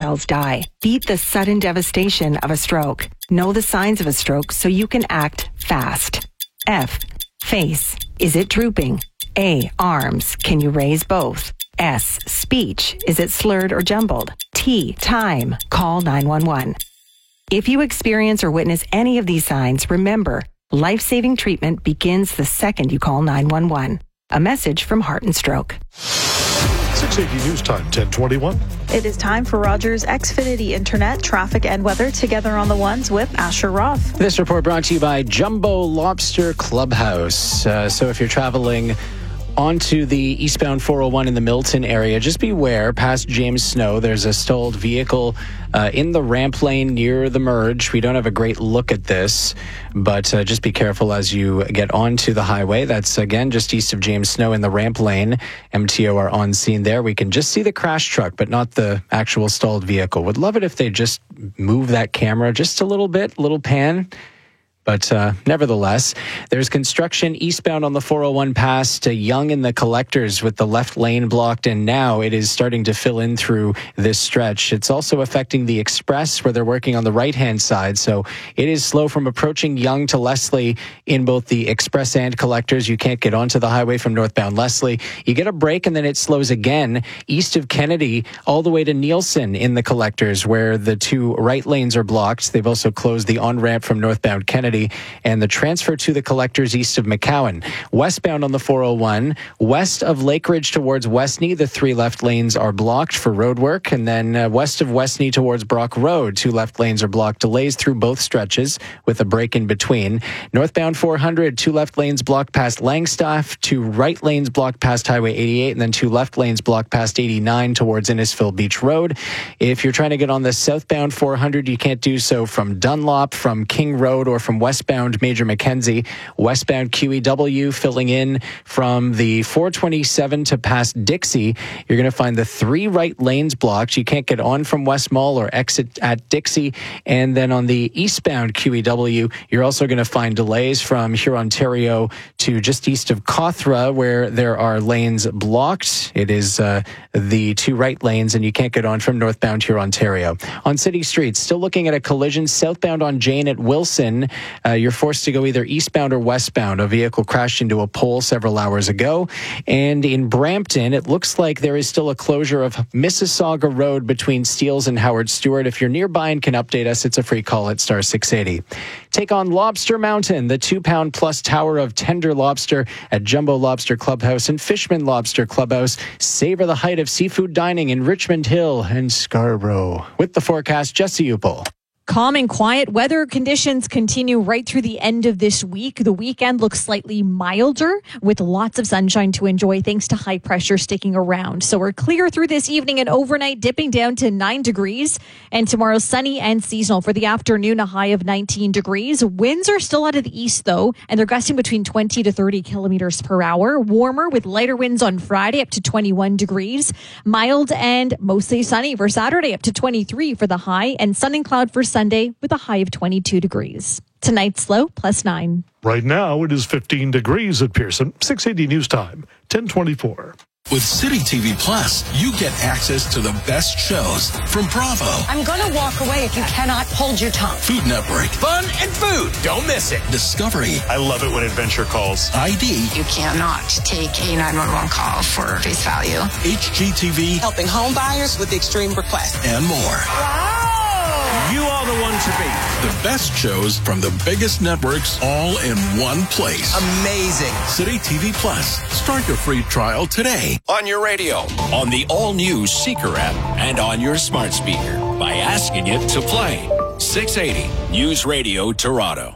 cells die. Beat the sudden devastation of a stroke. Know the signs of a stroke so you can act fast. F. Face. Is it drooping? A. Arms. Can you raise both? S. Speech. Is it slurred or jumbled? T. Time. Call 911. If you experience or witness any of these signs, remember, life-saving treatment begins the second you call 911. A message from Heart and Stroke. 680 News Time, 1021. It is time for Rogers Xfinity Internet, traffic and weather together on the ones with Asher Roth. This report brought to you by Jumbo Lobster Clubhouse. So if you're traveling onto the eastbound 401 in the Milton area, just beware past James Snow. There's a stalled vehicle in the ramp lane near the merge. We don't have a great look at this, but just be careful as you get onto the highway. That's, again, just east of James Snow in the ramp lane. MTO are on scene there. We can just see the crash truck, but not the actual stalled vehicle. Would love it if they just move that camera just a little bit, little pan. But nevertheless, there's construction eastbound on the 401 past Yonge in the collectors with the left lane blocked, and now it is starting to fill in through this stretch. It's also affecting the express where they're working on the right-hand side, so it is slow from approaching Yonge to Leslie in both the express and collectors. You can't get onto the highway from northbound Leslie. You get a break, and then it slows again east of Kennedy all the way to Nielsen in the collectors where the two right lanes are blocked. They've also closed the on-ramp from northbound Kennedy and the transfer to the collectors east of McCowan. Westbound on the 401, west of Lakeridge towards Westney, the three left lanes are blocked for road work. And then west of Westney towards Brock Road, two left lanes are blocked. Delays through both stretches with a break in between. Northbound 400, two left lanes blocked past Langstaff, two right lanes blocked past Highway 88, and then two left lanes blocked past 89 towards Innisfil Beach Road. If you're trying to get on the southbound 400, you can't do so from Dunlop, from King Road, or from westbound Major Mackenzie. Westbound QEW filling in from the 427 to past Dixie. You're going to find the three right lanes blocked. You can't get on from West Mall or exit at Dixie. And then on the eastbound QEW, you're also going to find delays from Hurontario to just east of Cawthra, where there are lanes blocked. It is the two right lanes, and you can't get on from northbound Hurontario. On city streets, still looking at a collision southbound on Jane at Wilson. You're forced to go either eastbound or westbound. A vehicle crashed into a pole several hours ago. And in Brampton, it looks like there is still a closure of Mississauga Road between Steeles and Howard Stewart. If you're nearby and can update us, it's a free call at star 680. Take on Lobster Mountain, the 2-pound plus tower of tender lobster at Jumbo Lobster Clubhouse and Fishman Lobster Clubhouse. Savor the height of seafood dining in Richmond Hill and Scarborough. With the forecast, Jesse Upel. Calm and quiet weather conditions continue right through the end of this week. The weekend looks slightly milder with lots of sunshine to enjoy thanks to high pressure sticking around. So we're clear through this evening and overnight, dipping down to 9 degrees. And tomorrow sunny and seasonal. For the afternoon, a high of 19 degrees. Winds are still out of the east though, and they're gusting between 20 to 30 kilometers per hour. Warmer with lighter winds on Friday up to 21 degrees. Mild and mostly sunny for Saturday up to 23 for the high, and sun and cloud for Sunday with a high of 22 degrees. Tonight's low, +9. Right now, it is 15 degrees at Pearson. 680 News Time, 1024. With City TV Plus, you get access to the best shows from Bravo. I'm going to walk away if you cannot hold your tongue. Food Network. Fun and food. Don't miss it. Discovery. I love it when Adventure calls. ID. You cannot take a 911 call for face value. HGTV. Helping home buyers with extreme requests. And more. Wow! You are the one to beat. The best shows from the biggest networks all in one place. Amazing. City TV Plus. Start your free trial today. On your radio, on the all-new Seeker app, and on your smart speaker by asking it to play. 680 News Radio Toronto.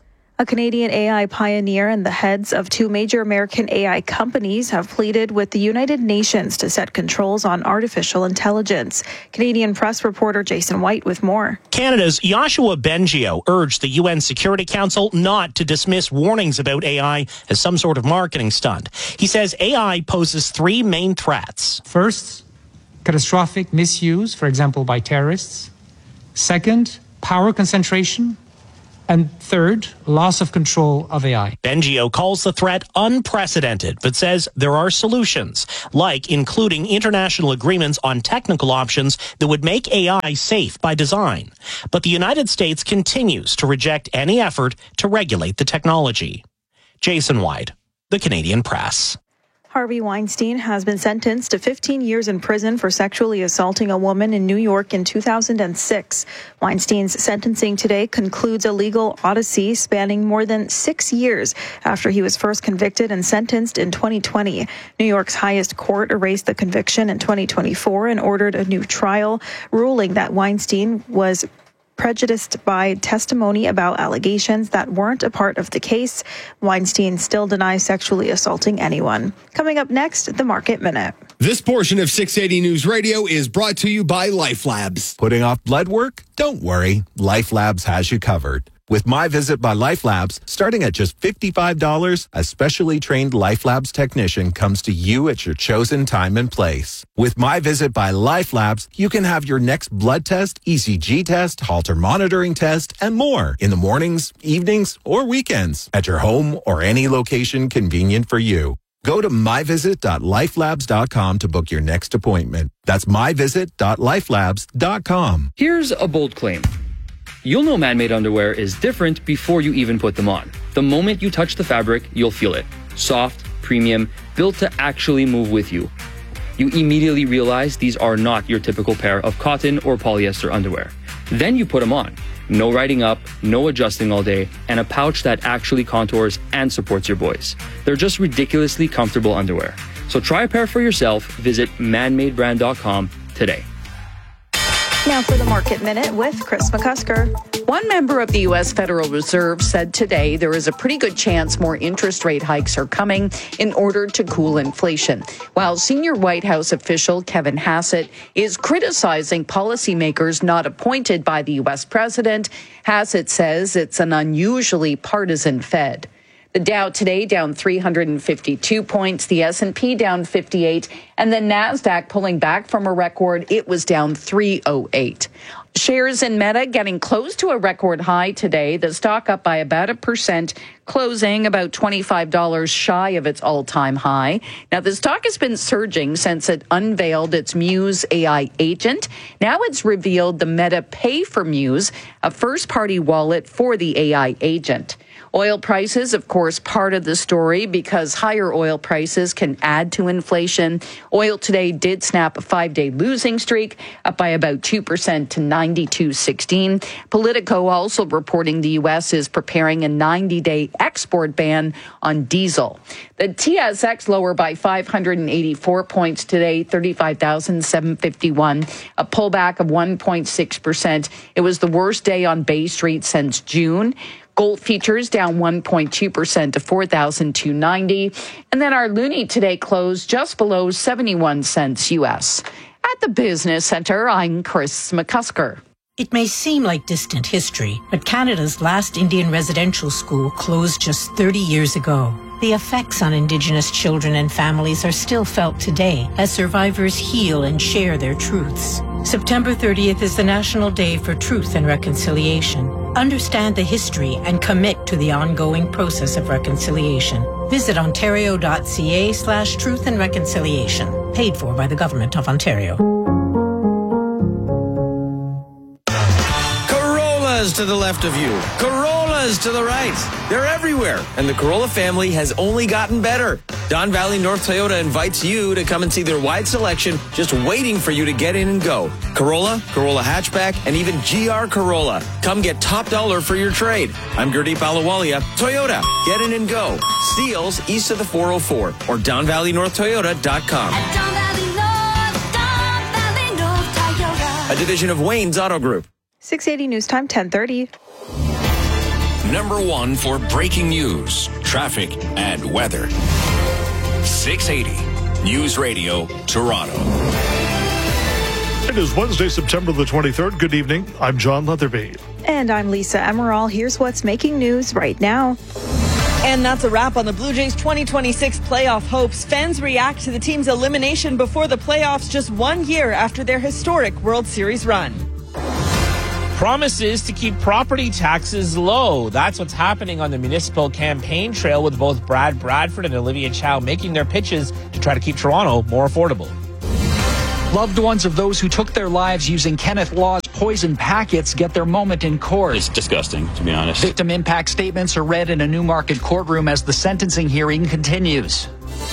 A Canadian AI pioneer and the heads of two major American AI companies have pleaded with the United Nations to set controls on artificial intelligence. Canadian press reporter Jason White with more. Canada's Joshua Bengio urged the UN Security Council not to dismiss warnings about AI as some sort of marketing stunt. He says AI poses three main threats. First, catastrophic misuse, for example, by terrorists. Second, power concentration. And third, loss of control of AI. Bengio calls the threat unprecedented, but says there are solutions, like including international agreements on technical options that would make AI safe by design. But the United States continues to reject any effort to regulate the technology. Jason White, The Canadian Press. Harvey Weinstein has been sentenced to 15 years in prison for sexually assaulting a woman in New York in 2006. Weinstein's sentencing today concludes a legal odyssey spanning more than 6 years after he was first convicted and sentenced in 2020. New York's highest court erased the conviction in 2024 and ordered a new trial, ruling that Weinstein was prejudiced by testimony about allegations that weren't a part of the case. Weinstein still denies sexually assaulting anyone. Coming up next, the Market Minute. This portion of 680 News Radio is brought to you by Life Labs. Putting off blood work? Don't worry. Life Labs has you covered. With My Visit by Life Labs, starting at just $55, a specially trained Life Labs technician comes to you at your chosen time and place. With My Visit by Life Labs, you can have your next blood test, ECG test, Holter monitoring test, and more in the mornings, evenings, or weekends at your home or any location convenient for you. Go to myvisit.lifelabs.com to book your next appointment. That's myvisit.lifelabs.com. Here's a bold claim. You'll know man-made underwear is different before you even put them on. The moment you touch the fabric, you'll feel it. Soft, premium, built to actually move with you. You immediately realize these are not your typical pair of cotton or polyester underwear. Then you put them on. No riding up, no adjusting all day, and a pouch that actually contours and supports your boys. They're just ridiculously comfortable underwear. So try a pair for yourself. Visit manmadebrand.com today. Now for the Market Minute with Chris McCusker. One member of the U.S. Federal Reserve said today there is a pretty good chance more interest rate hikes are coming in order to cool inflation, while senior White House official Kevin Hassett is criticizing policymakers not appointed by the U.S. president. Hassett says it's an unusually partisan Fed. The Dow today down 352 points, the S&P down 58, and the NASDAQ pulling back from a record. It was down 308. Shares in Meta getting close to a record high today. The stock up by about 1%, closing about $25 shy of its all-time high. Now, the stock has been surging since it unveiled its Muse AI agent. Now it's revealed the Meta Pay for Muse, a first-party wallet for the AI agent. Oil prices, of course, part of the story because higher oil prices can add to inflation. Oil today did snap a 5-day losing streak, up by about 2% to $92.16. Politico also reporting the U.S. is preparing a 90-day export ban on diesel. The TSX lower by 584 points today, 35,751, a pullback of 1.6%. It was the worst day on Bay Street since June. Gold futures down 1.2% to 4,290. And then our loonie today closed just below 71 cents U.S. At the Business Center, I'm Chris McCusker. It may seem like distant history, but Canada's last Indian residential school closed just 30 years ago. The effects on Indigenous children and families are still felt today as survivors heal and share their truths. September 30th is the National Day for Truth and Reconciliation. Understand the history and commit to the ongoing process of reconciliation. Visit ontario.ca/truth and reconciliation. Paid for by the Government of Ontario. Corollas to the left of you. Corollas to the right. They're everywhere. And the Corolla family has only gotten better. Don Valley North Toyota invites you to come and see their wide selection just waiting for you to get in and go. Corolla, Corolla Hatchback, and even GR Corolla. Come get top dollar for your trade. I'm Gurdeep Ahluwalia. Toyota, get in and go. Steels east of the 404 or DonValleyNorthToyota.com. A division of Wayne's Auto Group. 680 News Time, 10:30. Number one for breaking news, traffic, and weather. 680 News Radio, Toronto. It is Wednesday, September the 23rd. Good evening. I'm John Leatherby. And I'm Lisa Emerald. Here's what's making news right now. And that's a wrap on the Blue Jays 2026 playoff hopes. Fans react to the team's elimination before the playoffs just 1 year after their historic World Series run. promises to keep property taxes low. That's what's happening on the municipal campaign trail, with both Brad Bradford and Olivia Chow making their pitches to try to keep Toronto more affordable. Loved ones of those who took their lives using Kenneth Law's poison packets get their moment in court. It's disgusting, to be honest. Victim impact statements are read in a Newmarket courtroom as the sentencing hearing continues.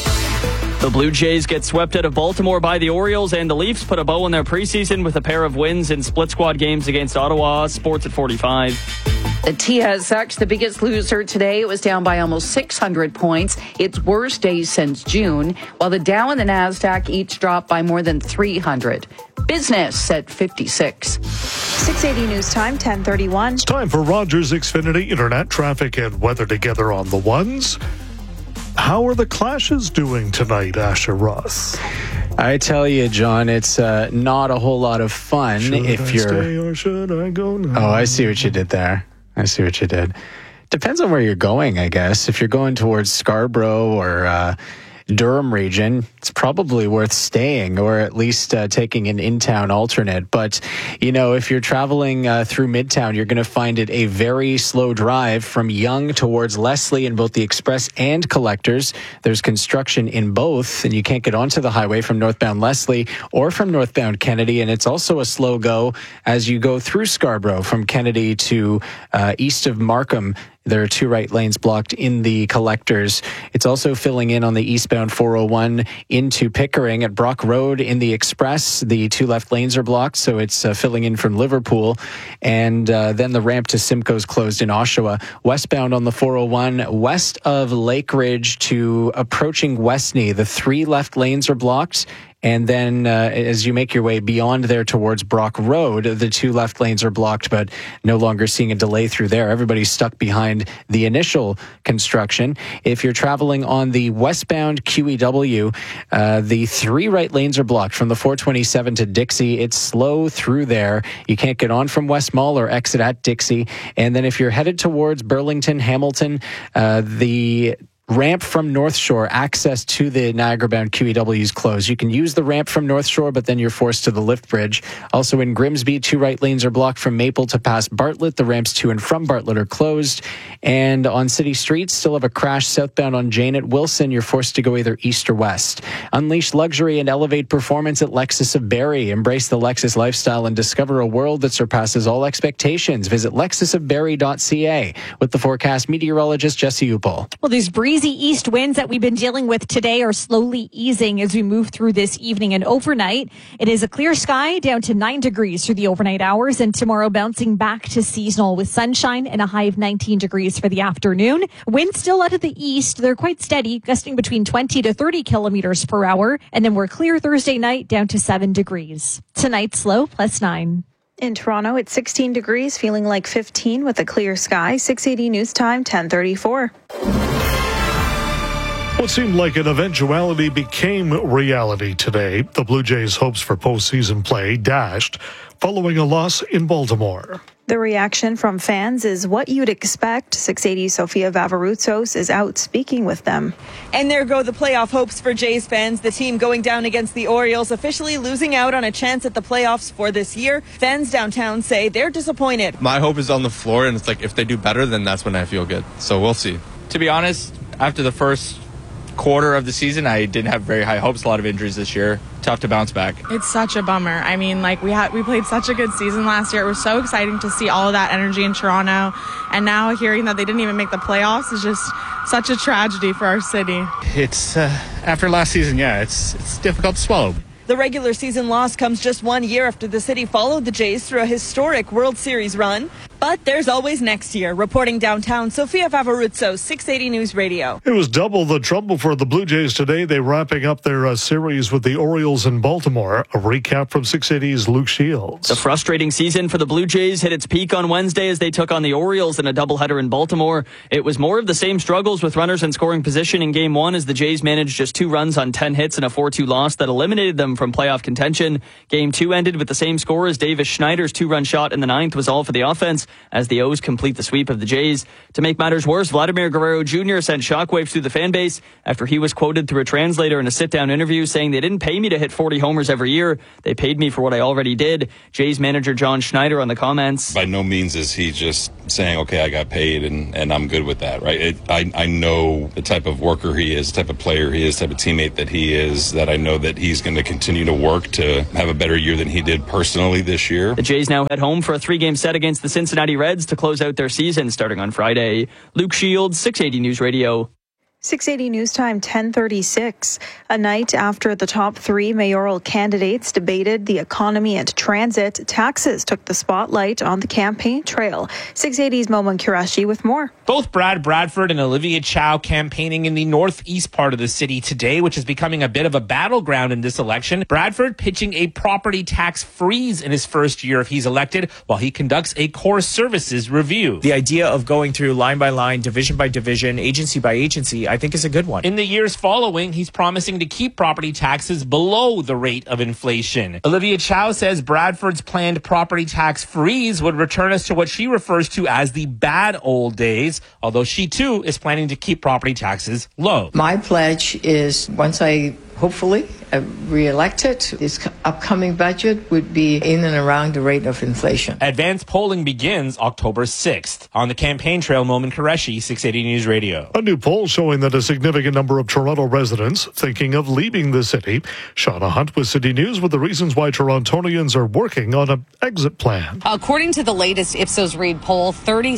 The Blue Jays get swept out of Baltimore by the Orioles, and the Leafs put a bow on their preseason with a pair of wins in split squad games against Ottawa. Sports at 45. The TSX, the biggest loser today, it was down by almost 600 points. Its worst day since June, while the Dow and the NASDAQ each dropped by more than 300. Business at 56. 680 News Time, 10:31. It's time for Rogers Xfinity Internet traffic and weather together on the ones. How are the Clashes doing tonight, Asher Ross? I tell you, John, it's not a whole lot of fun Should if I you're. Stay or should I go now? Oh, I see what you did there. I see what you did. Depends on where you're going, I guess. If you're going towards Scarborough or Durham region, it's probably worth staying or at least taking an in-town alternate. But, you know, if you're traveling through Midtown, you're going to find it a very slow drive from Yonge towards Leslie in both the express and collectors. There's construction in both, and you can't get onto the highway from northbound Leslie or from northbound Kennedy. And it's also a slow go as you go through Scarborough from Kennedy to east of Markham. There are 2 right lanes blocked in the collectors. It's also filling in on the eastbound 401 into Pickering at Brock Road in the express. The 2 left lanes are blocked, so it's filling in from Liverpool. And then the ramp to Simcoe's closed in Oshawa. Westbound on the 401, west of Lake Ridge to approaching Westney, the 3 left lanes are blocked. And then as you make your way beyond there towards Brock Road, the 2 left lanes are blocked, but no longer seeing a delay through there. Everybody's stuck behind the initial construction. If you're traveling on the westbound QEW, the 3 right lanes are blocked from the 427 to Dixie. It's slow through there. You can't get on from West Mall or exit at Dixie. And then if you're headed towards Burlington, Hamilton, the ramp from North Shore, access to the Niagara-bound QEW is closed. You can use the ramp from North Shore, but then you're forced to the lift bridge. Also in Grimsby, 2 right lanes are blocked from Maple to past Bartlett. The ramps to and from Bartlett are closed. And on city streets, still have a crash southbound on Jane at Wilson. You're forced to go either east or west. Unleash luxury and elevate performance at Lexus of Barrie. Embrace the Lexus lifestyle and discover a world that surpasses all expectations. Visit lexusofbarrie.ca with the forecast meteorologist Jesse Upel. Well, these breezy east winds that we've been dealing with today are slowly easing as we move through this evening and overnight. It is a clear sky down to 9 degrees through the overnight hours, and tomorrow bouncing back to seasonal with sunshine and a high of 19 degrees for the afternoon. Winds still out of the east. They're quite steady, gusting between 20 to 30 kilometers per hour. And then we're clear Thursday night down to 7 degrees. Tonight's low +9. In Toronto, it's 16 degrees, feeling like 15 with a clear sky. 680 News Time, 10:34. What seemed like an eventuality became reality today. The Blue Jays' hopes for postseason play dashed following a loss in Baltimore. The reaction from fans is what you'd expect. 680 Sofia Vavarutsos is out speaking with them. And there go the playoff hopes for Jays fans. The team going down against the Orioles, officially losing out on a chance at the playoffs for this year. Fans downtown say they're disappointed. My hope is on the floor, and it's like if they do better, then that's when I feel good. So we'll see. To be honest, after the first quarter of the season, I didn't have very high hopes. A lot of injuries this year. Tough to bounce back. It's such a bummer. I mean, like we played such a good season last year. It was so exciting to see all of that energy in Toronto, and now hearing that they didn't even make the playoffs is just such a tragedy for our city. It's after last season, it's difficult to swallow. The regular season loss comes just 1 year after the city followed the Jays through a historic World Series run. But there's always next year. Reporting downtown, Sofia Vavarutsos, 680 News Radio. It was double the trouble for the Blue Jays today. They're wrapping up their series with the Orioles in Baltimore. A recap from 680's Luke Shields. The frustrating season for the Blue Jays hit its peak on Wednesday as they took on the Orioles in a doubleheader in Baltimore. It was more of the same struggles with runners in scoring position in Game 1 as the Jays managed just 2 runs on 10 hits and a 4-2 loss that eliminated them from playoff contention. Game 2 ended with the same score as Davis Schneider's 2-run shot in the 9th was all for the offense. as the O's complete the sweep of the Jays. To make matters worse, Vladimir Guerrero Jr. sent shockwaves through the fan base after he was quoted through a translator in a sit-down interview saying they didn't pay me to hit 40 homers every year. They paid me for what I already did. Jays manager John Schneider on the comments. By no means is he just saying, okay, I got paid and I'm good with that, right? I know the type of worker he is, the type of player he is, the type of teammate that he is, that I know that he's going to continue to work to have a better year than he did personally this year. The Jays now head home for a 3-game set against the Cincinnati Reds to close out their season starting on Friday. Luke Shields, 680 News Radio. 680 News Time, 10:36. A night after the top 3 mayoral candidates debated the economy and transit, taxes took the spotlight on the campaign trail. 680's Moman Qureshi with more. Both Brad Bradford and Olivia Chow campaigning in the northeast part of the city today, which is becoming a bit of a battleground in this election. Bradford pitching a property tax freeze in his first year if he's elected, while he conducts a core services review. The idea of going through line by line, division by division, agency by agency, I think is a good one. In the years following, he's promising to keep property taxes below the rate of inflation. Olivia Chow says Bradford's planned property tax freeze would return us to what she refers to as the bad old days, although she too is planning to keep property taxes low. My pledge is once I hopefully re-elected, this upcoming budget would be in and around the rate of inflation. Advanced polling begins October 6th. On the campaign trail, Moman Qureshi, 680 News Radio. A new poll showing that a significant number of Toronto residents thinking of leaving the city. Shauna Hunt with City News with the reasons why Torontonians are working on an exit plan. According to the latest Ipsos Reid poll,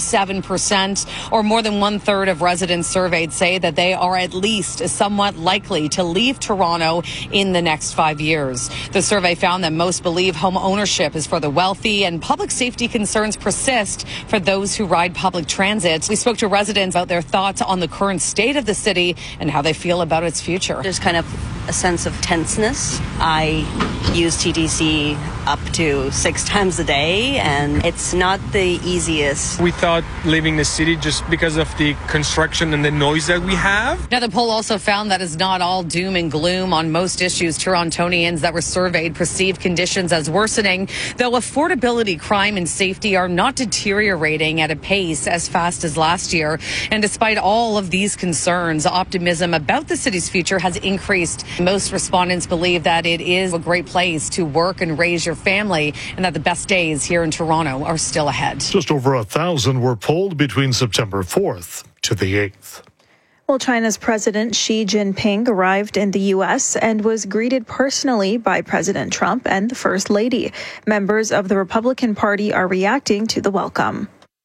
37% or more than 1/3 of residents surveyed say that they are at least somewhat likely to leave Toronto in the next 5 years. The survey found that most believe home ownership is for the wealthy and public safety concerns persist for those who ride public transit. We spoke to residents about their thoughts on the current state of the city and how they feel about its future. There's kind of a sense of tenseness. I use TTC up to 6 times a day, and it's not the easiest. We thought leaving the city just because of the construction and the noise that we have. Now, the poll also found that it's not all doom and gloom on most issues. Torontonians that were surveyed perceived conditions as worsening, though affordability, crime, and safety are not deteriorating at a pace as fast as last year. And despite all of these concerns, optimism about the city's future has increased. Most respondents believe that it is a great place to work and raise your family, and that the best days here in Toronto are still ahead. Just over 1,000 were polled between September 4th to the 8th. Well, China's President Xi Jinping arrived in the U.S. and was greeted personally by President Trump and the First Lady. Members of the Republican Party are reacting to the welcome.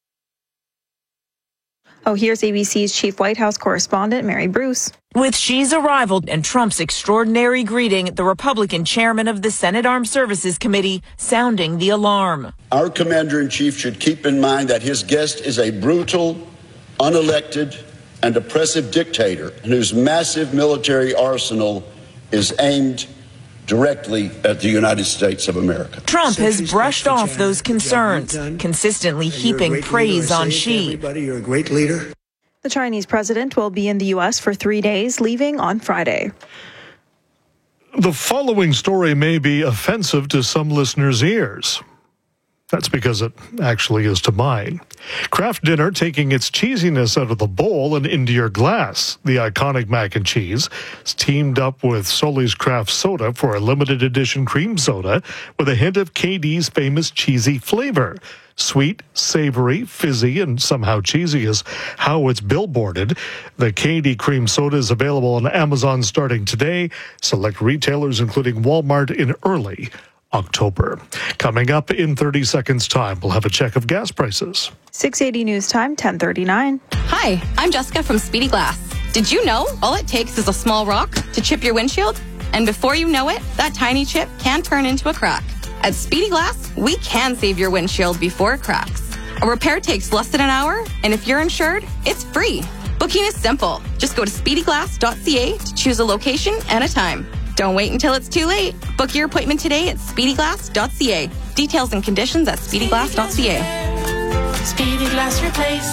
Oh, here's ABC's chief White House correspondent, Mary Bruce. With Xi's arrival and Trump's extraordinary greeting, the Republican chairman of the Senate Armed Services Committee sounding the alarm. Our commander-in-chief should keep in mind that his guest is a brutal, unelected, and oppressive dictator whose massive military arsenal is aimed directly at the United States of America. Trump has brushed off those concerns, consistently heaping praise on Xi. You're a great leader. The Chinese president will be in the U.S. for 3 days, leaving on Friday. The following story may be offensive to some listeners' ears. That's because it actually is to mine. Kraft Dinner taking its cheesiness out of the bowl and into your glass. The iconic mac and cheese is teamed up with Sully's Craft Soda for a limited edition cream soda with a hint of KD's famous cheesy flavor. Sweet, savory, fizzy, and somehow cheesy is how it's billboarded. The KD cream soda is available on Amazon starting today. Select retailers, including Walmart, in early October. Coming up in 30 seconds' time, we'll have a check of gas prices. 680 News Time, 10:39. Hi, I'm Jessica from Speedy Glass. Did you know all it takes is a small rock to chip your windshield? And before you know it, that tiny chip can turn into a crack. At Speedy Glass, we can save your windshield before it cracks. A repair takes less than an hour, and if you're insured, it's free. Booking is simple. Just go to speedyglass.ca to choose a location and a time. Don't wait until it's too late. Book your appointment today at speedyglass.ca. Details and conditions at speedyglass.ca. Speedy Glass Replace.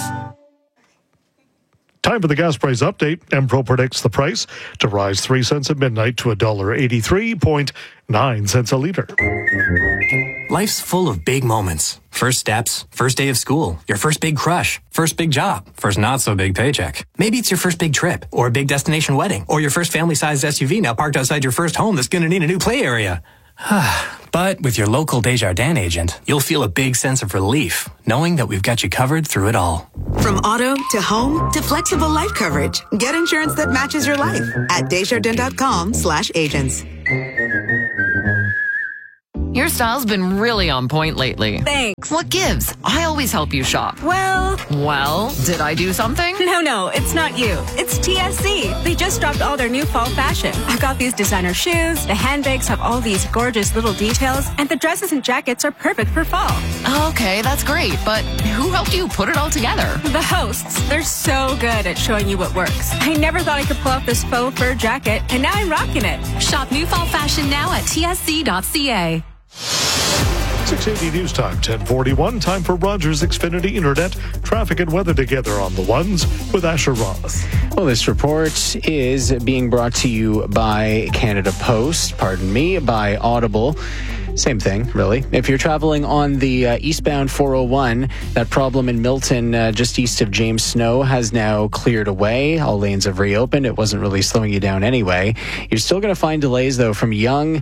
Time for the gas price update. Empro predicts the price to rise 3 cents at midnight to $1.83.9 a liter. Life's full of big moments. First steps, first day of school, your first big crush, first big job, first not so big paycheck. Maybe it's your first big trip, or a big destination wedding, or your first family-sized SUV now parked outside your first home that's going to need a new play area. But with your local Desjardins agent, you'll feel a big sense of relief, knowing that we've got you covered through it all. From auto to home to flexible life coverage, get insurance that matches your life at Desjardins.com/agents. Your style's been really on point lately. Thanks. What gives? I always help you shop. Well, did I do something? No, it's not you. It's TSC. They just dropped all their new fall fashion. I've got these designer shoes, the handbags have all these gorgeous little details, and the dresses and jackets are perfect for fall. Okay, that's great, but who helped you put it all together? The hosts. They're so good at showing you what works. I never thought I could pull off this faux fur jacket, and now I'm rocking it. Shop new fall fashion now at tsc.ca. 680 News Time, 1041. Time for Rogers Xfinity Internet traffic and weather together on the ones with Asher Roth. Well, this report is being brought to you by Canada Post, by Audible. Same thing, really. If you're traveling on the eastbound 401, that problem in Milton, just east of James Snow, has now cleared away. All lanes have reopened. It wasn't really slowing you down anyway. You're still going to find delays, though, from Yonge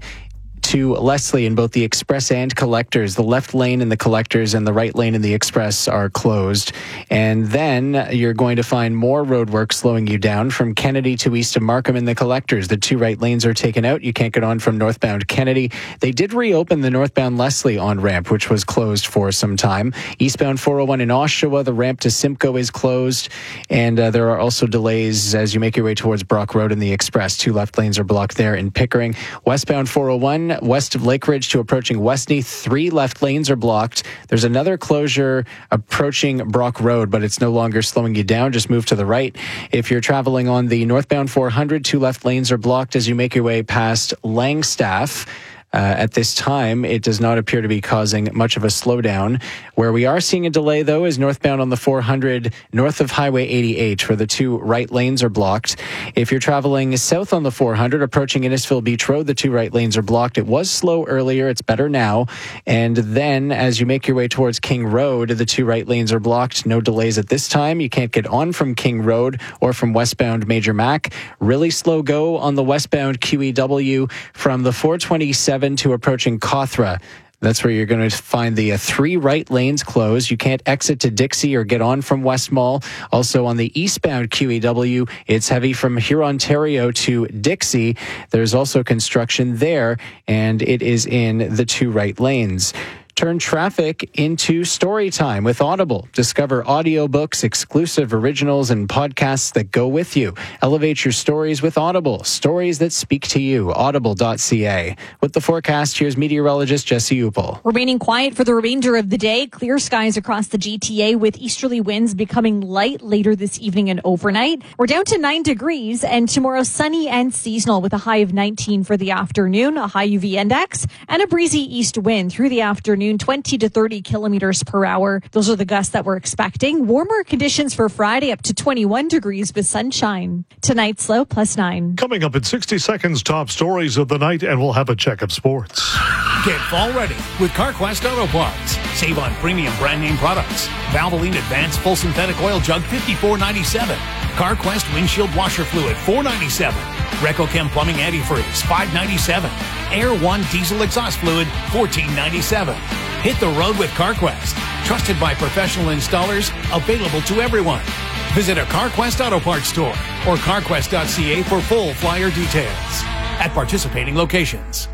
to Leslie in both the Express and Collectors. The left lane in the Collectors and the right lane in the Express are closed. And then you're going to find more roadwork slowing you down from Kennedy to east of Markham in the Collectors. The two right lanes are taken out. You can't get on from northbound Kennedy. They did reopen the northbound Leslie on-ramp, which was closed for some time. Eastbound 401 in Oshawa, the ramp to Simcoe is closed. And there are also delays as you make your way towards Brock Road in the Express. Two left lanes are blocked there in Pickering. Westbound 401, west of Lake Ridge to approaching Westney, 3 left lanes are blocked. There's another closure approaching Brock Road, but it's no longer slowing you down. Just move to the right. If you're traveling on the northbound 400, 2 left lanes are blocked as you make your way past Langstaff. At this time, it does not appear to be causing much of a slowdown. Where we are seeing a delay, though, is northbound on the 400 north of Highway 80H, where the 2 right lanes are blocked. If you're traveling south on the 400, approaching Innisfil Beach Road, the 2 right lanes are blocked. It was slow earlier. It's better now. And then as you make your way towards King Road, the 2 right lanes are blocked. No delays at this time. You can't get on from King Road or from westbound Major Mac. Really slow go on the westbound QEW from the 427 to approaching Cawthra. That's where you're going to find the 3 right lanes closed. You can't exit to Dixie or get on from West Mall. Also on the eastbound QEW, it's heavy from Hurontario to Dixie. There's also construction there, and it is in the 2 right lanes. Turn traffic into story time with Audible. Discover audiobooks, exclusive originals, and podcasts that go with you. Elevate your stories with Audible. Stories that speak to you. Audible.ca. With the forecast, here's meteorologist Jesse Upel. Remaining quiet for the remainder of the day. Clear skies across the GTA with easterly winds becoming light later this evening and overnight. We're down to 9 degrees, and tomorrow sunny and seasonal with a high of 19 for the afternoon, a high UV index, and a breezy east wind through the afternoon. 20 to 30 kilometers per hour. Those are the gusts that we're expecting. Warmer conditions for Friday, up to 21 degrees with sunshine. Tonight's low +9. Coming up in 60 seconds, top stories of the night, and we'll have a check of sports. Get fall ready with CarQuest Auto Parts. Save on premium brand name products. Valvoline Advanced Full Synthetic Oil Jug, $54.97. CarQuest Windshield Washer Fluid, $4.97. RecoChem Plumbing Antifreeze, $5.97. Air One Diesel Exhaust Fluid, $14.97. Hit the road with CarQuest. Trusted by professional installers, available to everyone. Visit a CarQuest Auto Parts store or carquest.ca for full flyer details. At participating locations.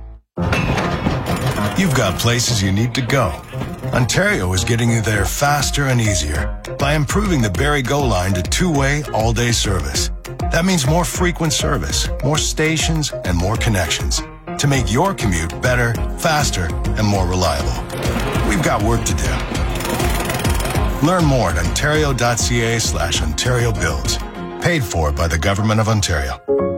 You've got places you need to go. Ontario is getting you there faster and easier by improving the Barrie Go line to 2-way all-day service. That means more frequent service, more stations, and more connections to make your commute better, faster, and more reliable. We've got work to do. Learn more at ontario.ca/Ontario Builds. Paid for by the Government of Ontario.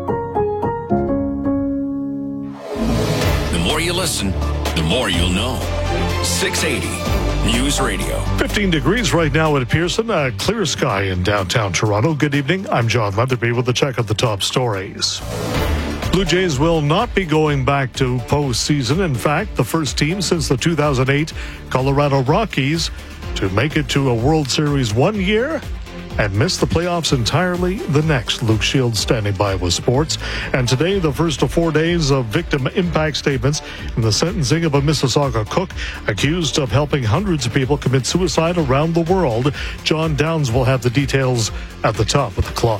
The more you listen, the more you'll know. 680 News Radio. 15 degrees right now at Pearson. A clear sky in downtown Toronto. Good evening. I'm John Leatherby with a check of the top stories. Blue Jays will not be going back to postseason. In fact, the first team since the 2008 Colorado Rockies to make it to a World Series one year and miss the playoffs entirely the next. Luke Shields standing by with sports. And today, the first of 4 days of victim impact statements in the sentencing of a Mississauga cook accused of helping hundreds of people commit suicide around the world. John Downs will have the details at the top of the clock.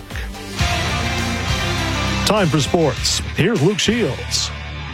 Time for sports. Here's Luke Shields.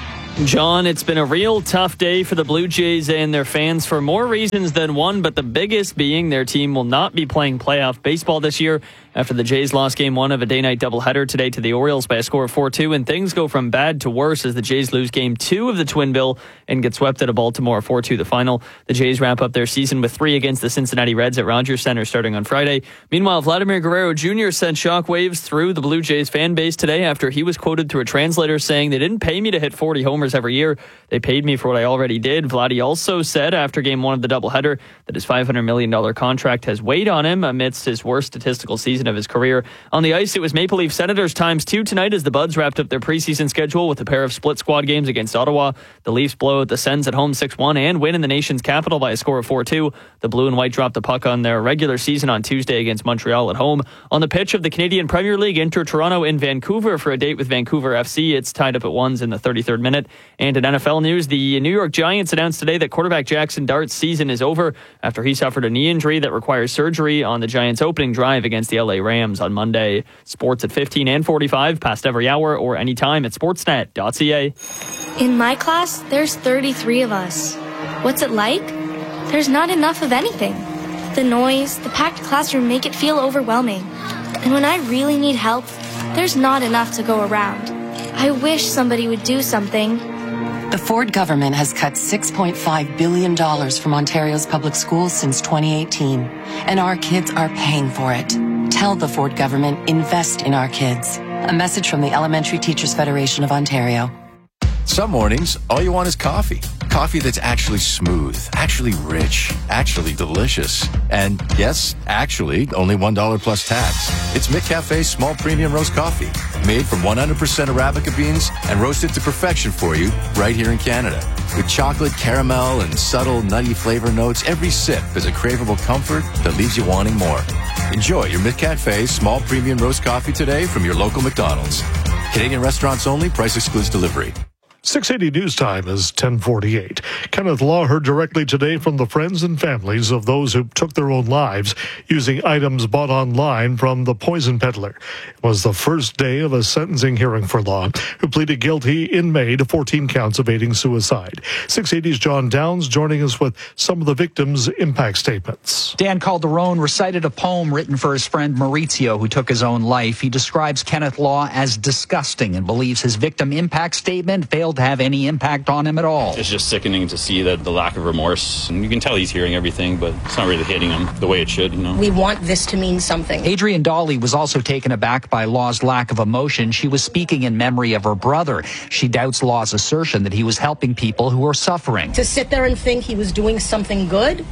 John, it's been a real tough day for the Blue Jays and their fans for more reasons than one, but the biggest being their team will not be playing playoff baseball this year after the Jays lost Game 1 of a day-night doubleheader today to the Orioles by a score of 4-2, and things go from bad to worse as the Jays lose Game 2 of the Twin Bill and get swept out of Baltimore 4-2 the final. The Jays wrap up their season with 3 against the Cincinnati Reds at Rogers Center starting on Friday. Meanwhile, Vladimir Guerrero Jr. sent shockwaves through the Blue Jays fan base today after he was quoted through a translator saying, "They didn't pay me to hit 40 homers every year. They paid me for what I already did." Vladdy also said after Game 1 of the doubleheader that his $500 million contract has weighed on him amidst his worst statistical season of his career. On the ice, it was Maple Leaf Senators ×2 tonight as the Buds wrapped up their preseason schedule with a pair of split squad games against Ottawa. The Leafs blow out the Sens at home 6-1 and win in the nation's capital by a score of 4-2. The Blue and White dropped the puck on their regular season on Tuesday against Montreal at home. On the pitch of the Canadian Premier League, Inter Toronto in Vancouver for a date with Vancouver FC. It's tied up at 1s in the 33rd minute. And in NFL news, the New York Giants announced today that quarterback Jackson Dart's season is over after he suffered a knee injury that requires surgery on the Giants' opening drive against the LA Rams on Monday. Sports at 15 and 45, past every hour or anytime at sportsnet.ca. In my class, there's 33 of us. What's it like? There's not enough of anything. The noise, the packed classroom make it feel overwhelming. And when I really need help, there's not enough to go around. I wish somebody would do something. The Ford government has cut $6.5 billion from Ontario's public schools since 2018, and our kids are paying for it. Tell the Ford government, invest in our kids. A message from the Elementary Teachers Federation of Ontario. Some mornings, all you want is coffee. Coffee that's actually smooth, actually rich, actually delicious. And yes, actually, only $1 plus tax. It's McCafe's small premium roast coffee, made from 100% Arabica beans and roasted to perfection for you right here in Canada. With chocolate, caramel, and subtle nutty flavor notes, every sip is a craveable comfort that leaves you wanting more. Enjoy your McCafe's small premium roast coffee today from your local McDonald's. Canadian restaurants only, price excludes delivery. 680 News Time is 10:48. Kenneth Law heard directly today from the friends and families of those who took their own lives using items bought online from the poison peddler. It was the first day of a sentencing hearing for Law, who pleaded guilty in May to 14 counts of aiding suicide. 680's John Downs joining us with some of the victims' impact statements. Dan Calderon recited a poem written for his friend Maurizio, who took his own life. He describes Kenneth Law as disgusting and believes his victim impact statement failed to have any impact on him at all. It's just sickening to see that the lack of remorse, and you can tell he's hearing everything, but it's not really hitting him the way it should, you know. We want this to mean something. Adrienne Dolly was also taken aback by Law's lack of emotion. She was speaking in memory of her brother. She doubts Law's assertion that he was helping people who are suffering. To sit there and think he was doing something good,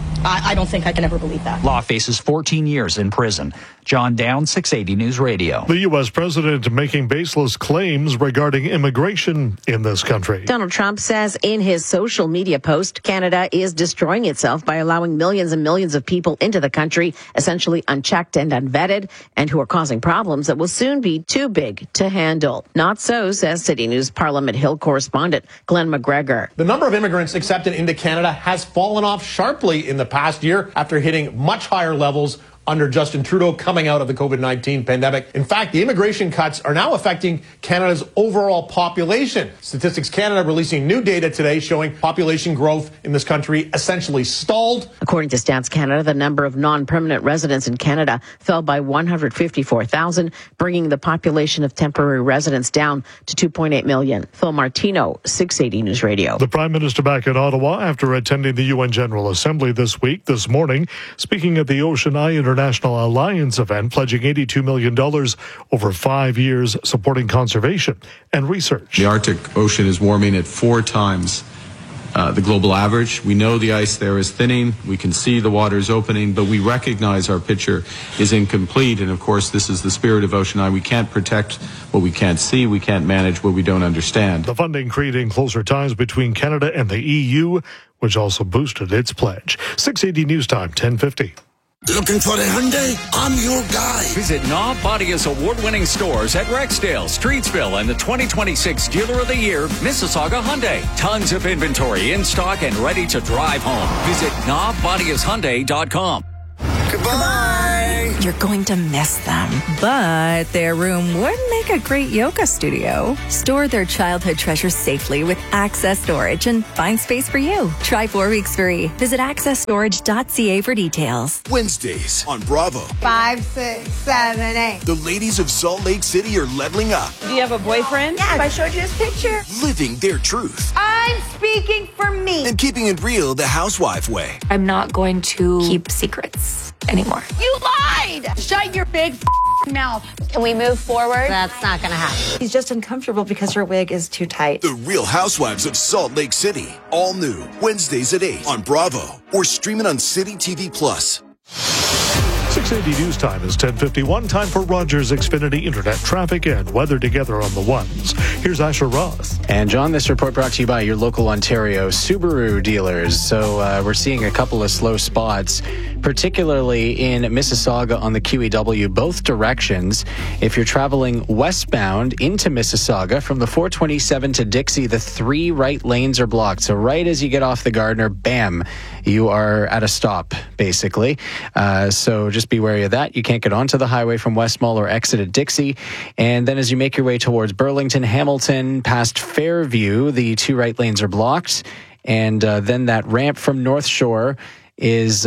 I don't think I can ever believe that. Law faces 14 years in prison. John Downs, 680 News Radio. The U.S. president making baseless claims regarding immigration in this country. Donald Trump says in his social media post, Canada is destroying itself by allowing millions and millions of people into the country, essentially unchecked and unvetted, and who are causing problems that will soon be too big to handle. Not so, says City News Parliament Hill correspondent Glenn McGregor. The number of immigrants accepted into Canada has fallen off sharply in the past year after hitting much higher levels under Justin Trudeau coming out of the COVID-19 pandemic. In fact, the immigration cuts are now affecting Canada's overall population. Statistics Canada releasing new data today showing population growth in this country essentially stalled. According to Stats Canada, the number of non-permanent residents in Canada fell by 154,000, bringing the population of temporary residents down to 2.8 million. Phil Martino, 680 News Radio. The Prime Minister back in Ottawa after attending the UN General Assembly this morning, speaking at the Ocean Eye International Alliance event, pledging $82 million over 5 years, supporting conservation and research. The Arctic Ocean is warming at 4 times the global average. We know the ice there is thinning. We can see the waters opening, but we recognize our picture is incomplete. And of course, this is the spirit of Ocean Eye. We can't protect what we can't see. We can't manage what we don't understand. The funding creating closer ties between Canada and the EU, which also boosted its pledge. 680 News Time, 10:50. Looking for a Hyundai? I'm your guy. Visit Knob Bodia's award-winning stores at Rexdale, Streetsville, and the 2026 Dealer of the Year, Mississauga Hyundai. Tons of inventory in stock and ready to drive home. Visit knobbodiashyundai.com. Goodbye. You're going to miss them, but their room would make a great yoga studio. Store their childhood treasures safely with Access Storage and find space for you. Try 4 weeks free. Visit accessstorage.ca for details. Wednesdays on Bravo. 5, 6, 7, 8. The ladies of Salt Lake City are leveling up. Do you have a boyfriend? Yes. I showed you his picture. Living their truth. I'm speaking for me. And keeping it real the housewife way. I'm not going to keep secrets anymore. You lied! Shut your big mouth. Can we move forward? That's not going to happen. He's just uncomfortable because her wig is too tight. The Real Housewives of Salt Lake City. All new. Wednesdays at 8 on Bravo. Or streaming on City TV Plus. 680 News Time is 10:51. Time for Rogers Xfinity Internet traffic and weather together on the ones. Here's Asher Roth. And John, this report brought to you by your local Ontario Subaru dealers. So we're seeing a couple of slow spots, particularly in Mississauga on the QEW, both directions. If you're traveling westbound into Mississauga from the 427 to Dixie, the 3 right lanes are blocked. So right as you get off the Gardner, bam, you are at a stop, basically. So just be wary of that. You can't get onto the highway from West Mall or exit at Dixie. And then as you make your way towards Burlington, Hamilton, past Fairview, the 2 right lanes are blocked. And then that ramp from North Shore is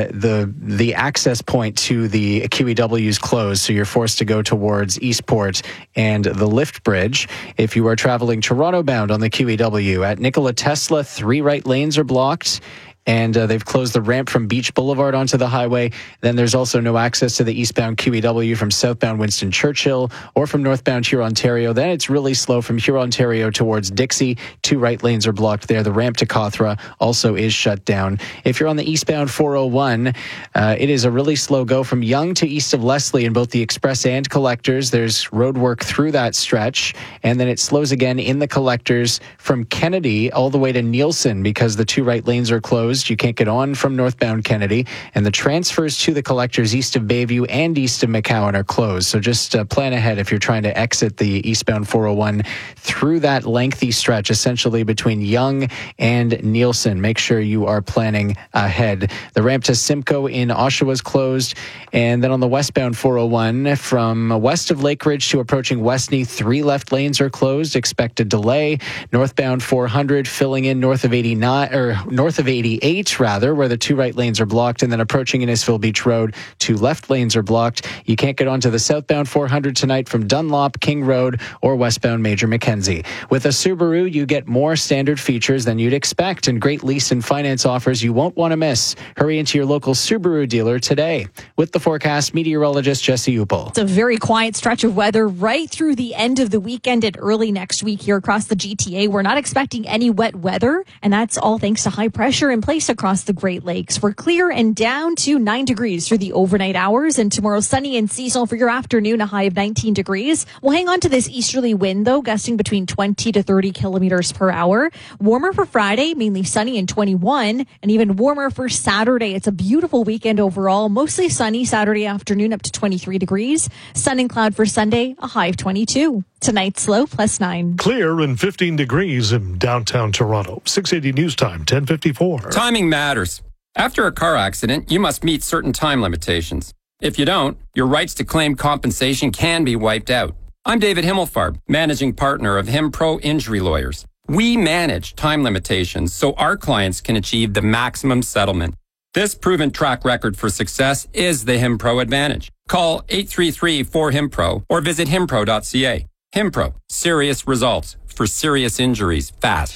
the access point to the QEW is closed, so you're forced to go towards Eastport and the lift bridge. If you are traveling Toronto bound on the QEW at Nikola Tesla, 3 right lanes are blocked. And they've closed the ramp from Beach Boulevard onto the highway. Then there's also no access to the eastbound QEW from southbound Winston Churchill or from northbound Hurontario. Then it's really slow from Hurontario towards Dixie. 2 right lanes are blocked there. The ramp to Cawthra also is shut down. If you're on the eastbound 401, it is a really slow go from Yonge to east of Leslie in both the express and collectors. There's road work through that stretch. And then it slows again in the collectors from Kennedy all the way to Nielsen because the 2 right lanes are closed. You can't get on from northbound Kennedy, and the transfers to the collectors east of Bayview and east of McCowan are closed. So just plan ahead if you're trying to exit the eastbound 401 through that lengthy stretch, essentially between Yonge and Nielsen. Make sure you are planning ahead. The ramp to Simcoe in Oshawa is closed, and then on the westbound 401 from west of Lake Ridge to approaching Westney, 3 left lanes are closed. Expected delay. Northbound 400 filling in north of 89 or north of 88. Where the 2 right lanes are blocked, and then approaching Innisfil Beach Road, 2 left lanes are blocked. You can't get onto the southbound 400 tonight from Dunlop, King Road, or westbound Major Mackenzie. With a Subaru, you get more standard features than you'd expect and great lease and finance offers you won't want to miss. Hurry into your local Subaru dealer today. With the forecast, meteorologist Jesse Upel. It's a very quiet stretch of weather right through the end of the weekend and early next week here across the GTA. We're not expecting any wet weather, and that's all thanks to high pressure in place across the Great Lakes. We're clear and down to 9 degrees through the overnight hours, and tomorrow sunny and seasonal for your afternoon, a high of 19 degrees. We'll hang on to this easterly wind, though, gusting between 20 to 30 kilometers per hour. Warmer for Friday, mainly sunny and 21, and even warmer for Saturday. It's a beautiful weekend overall, mostly sunny Saturday afternoon up to 23 degrees. Sun and cloud for Sunday, a high of 22. Tonight's low +9. Clear and 15 degrees in downtown Toronto. 680 News Time, 10:54. Timing matters. After a car accident, you must meet certain time limitations. If you don't, your rights to claim compensation can be wiped out. I'm David Himmelfarb, managing partner of HimPro Injury Lawyers. We manage time limitations so our clients can achieve the maximum settlement. This proven track record for success is the HimPro advantage. Call 833-4HIMPRO or visit himpro.ca. HimPro, serious results for serious injuries fast.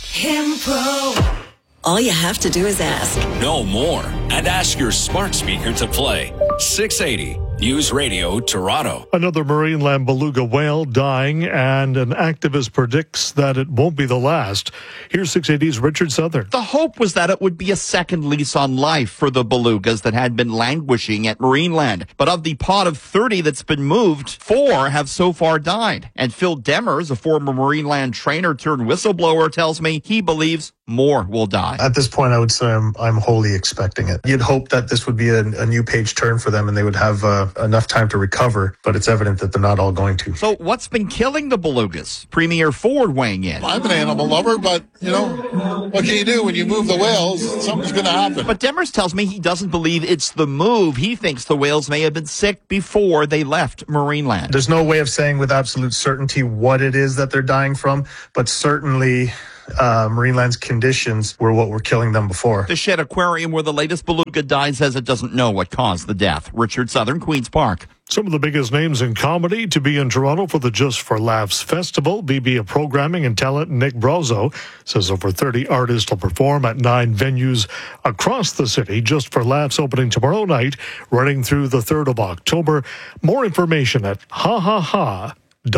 HimPro. All you have to do is ask. Know more and ask your smart speaker to play 680 News Radio Toronto. Another Marineland beluga whale dying, and an activist predicts that it won't be the last. Here's 680's Richard Southern. The hope was that it would be a second lease on life for the belugas that had been languishing at Marineland. But of the pod of 30 that's been moved, 4 have so far died. And Phil Demers, a former Marineland trainer turned whistleblower, tells me he believes more will die. At this point, I would say I'm wholly expecting it. You'd hope that this would be a new page turn for them and they would have enough time to recover, but it's evident that they're not all going to. So what's been killing the belugas? Premier Ford weighing in. I'm an animal lover, but, what can you do when you move the whales? Something's going to happen. But Demers tells me he doesn't believe it's the move. He thinks the whales may have been sick before they left Marineland. There's no way of saying with absolute certainty what it is that they're dying from, but certainly Marineland's conditions were what were killing them before. The Shed Aquarium, where the latest beluga died, says it doesn't know what caused the death. Richard Southern, Queen's Park. Some of the biggest names in comedy to be in Toronto for the Just for Laughs Festival. BB of Programming and Talent Nick Brozo says over 30 artists will perform at 9 venues across the city. Just for Laughs opening tomorrow night, running through the 3rd of October. More information at hahaha.com.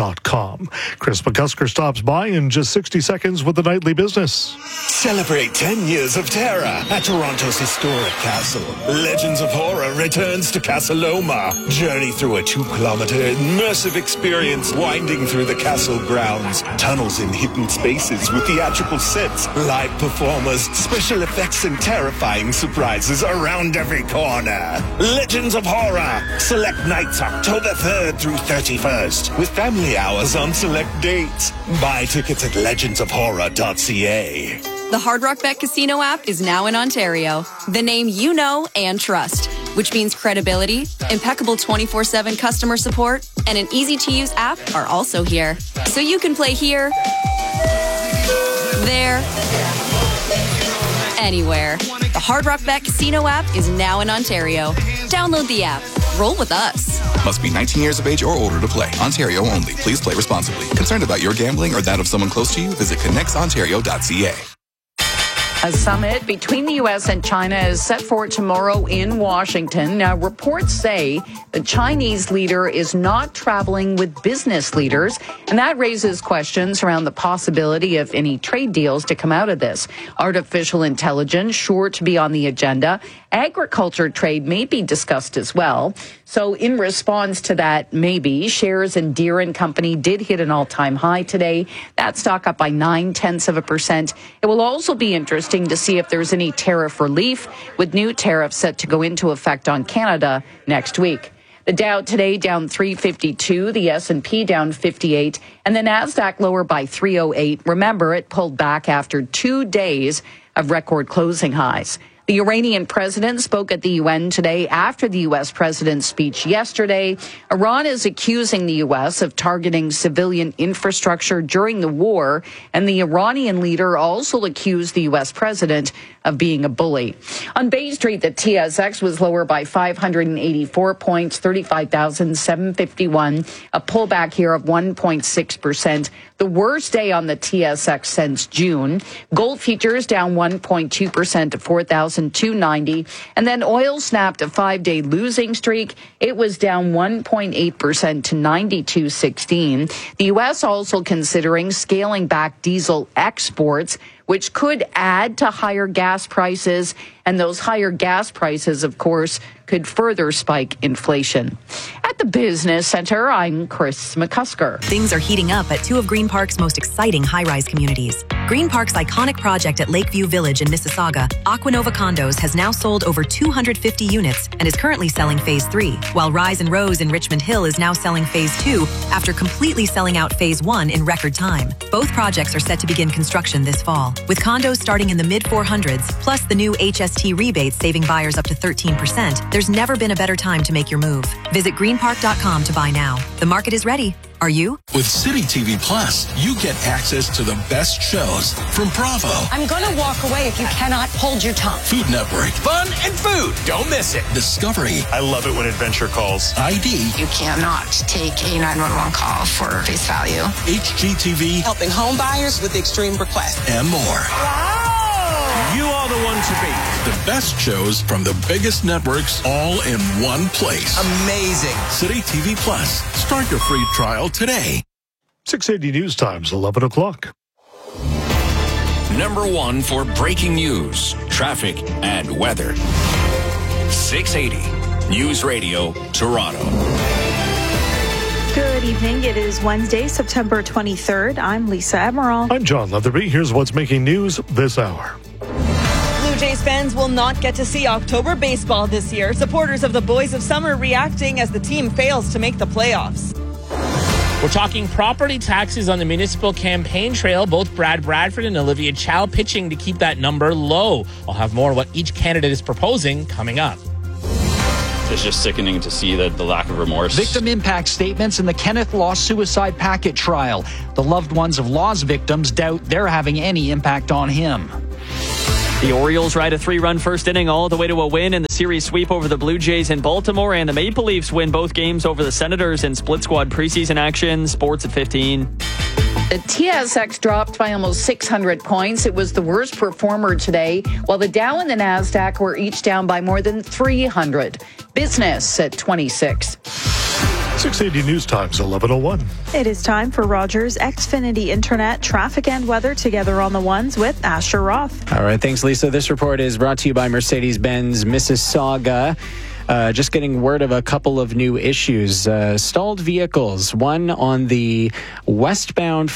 Chris McCusker stops by in just 60 seconds with the nightly business. Celebrate 10 years of terror at Toronto's historic castle. Legends of Horror returns to Castle Loma. Journey through a 2-kilometer immersive experience winding through the castle grounds. Tunnels in hidden spaces with theatrical sets, live performers, special effects, and terrifying surprises around every corner. Legends of Horror. Select nights October 3rd through 31st with family hours on select dates. Buy tickets at legendsofhorror.ca. The Hard Rock Bet Casino app is now in Ontario. The name you know and trust, which means credibility, impeccable 24/7 customer support, and an easy-to-use app are also here. So you can play here, there, anywhere. The Hard Rock Bet Casino app is now in Ontario. Download the app. Roll with us. Must be 19 years of age or older to play. Ontario only. Please play responsibly. Concerned about your gambling or that of someone close to you? Visit connectsontario.ca. A summit between the U.S. and China is set for tomorrow in Washington. Now, reports say the Chinese leader is not traveling with business leaders, and that raises questions around the possibility of any trade deals to come out of this. Artificial intelligence sure to be on the agenda. Agriculture trade may be discussed as well. So in response to that, maybe, shares in Deere & Company did hit an all-time high today. That stock up by 0.9%. It will also be interesting to see if there's any tariff relief, with new tariffs set to go into effect on Canada next week. The Dow today down 352, the S&P down 58, and the Nasdaq lower by 308. Remember, it pulled back after 2 days of record closing highs. The Iranian president spoke at the UN today after the U.S. president's speech yesterday. Iran is accusing the U.S. of targeting civilian infrastructure during the war, and the Iranian leader also accused the U.S. president of being a bully. On Bay Street, the TSX was lower by 584 points, 35,751, a pullback here of 1.6%. The worst day on the TSX since June. Gold futures down 1.2% to 4,290. And then oil snapped a 5-day losing streak. It was down 1.8% to 92.16. The U.S. also considering scaling back diesel exports, which could add to higher gas prices. And those higher gas prices, of course, could further spike inflation. At the Business Center, I'm Chris McCusker. Things are heating up at two of Green Park's most exciting high-rise communities. Green Park's iconic project at Lakeview Village in Mississauga, Aquanova Condos, has now sold over 250 units and is currently selling Phase 3, while Rise and Rose in Richmond Hill is now selling Phase 2 after completely selling out Phase 1 in record time. Both projects are set to begin construction this fall, with condos starting in the mid-400s, plus the new HST rebates saving buyers up to 13%. There's never been a better time to make your move. Visit greenpark.com to buy now. The market is ready. Are you? With City TV Plus, you get access to the best shows from Bravo. I'm going to walk away if you cannot hold your tongue. Food Network. Fun and food. Don't miss it. Discovery. I love it when Adventure calls. ID. You cannot take a 911 call for face value. HGTV. Helping home buyers with extreme requests. And more. Wow! You are the one to be. The best shows from the biggest networks all in one place. Amazing. City TV Plus. Start your free trial today. 680 News Times, 11 o'clock. Number 1 for breaking news, traffic, and weather. 680 News Radio, Toronto. Good evening. It is Wednesday, September 23rd. I'm Lisa Emerald. I'm John Leatherby. Here's what's making news this hour. Blue Jays fans will not get to see October baseball this year. Supporters of the Boys of Summer reacting as the team fails to make the playoffs. We're talking property taxes on the municipal campaign trail. Both Brad Bradford and Olivia Chow pitching to keep that number low. I'll have more on what each candidate is proposing coming up. It's just sickening to see the lack of remorse. Victim impact statements in the Kenneth Law suicide packet trial. The loved ones of Law's victims doubt they're having any impact on him. The Orioles ride a 3-run first inning all the way to a win in the series sweep over the Blue Jays in Baltimore, and the Maple Leafs win both games over the Senators in split squad preseason action. Sports at 15. The TSX dropped by almost 600 points. It was the worst performer today, while the Dow and the NASDAQ were each down by more than 300. Business at 26. 680 News Times, 11:01. It is time for Rogers Xfinity Internet traffic and weather together on the ones with Asher Roth. All right, thanks, Lisa. This report is brought to you by Mercedes-Benz Mississauga. Just getting word of a couple of new issues. Stalled vehicles. One on the westbound